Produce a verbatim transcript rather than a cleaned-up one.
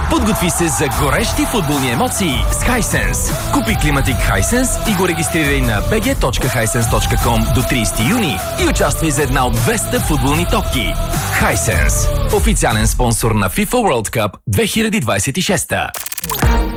Подготви се за горещи футболни емоции с Hisense. Купи климатик Hisense и го регистрирай на би джи точка хайсенс точка ком до тридесети юни и участвай за една от двеста футболни топки. Hisense. Официален спонсор на FIFA World Cup две хиляди двадесет и шеста.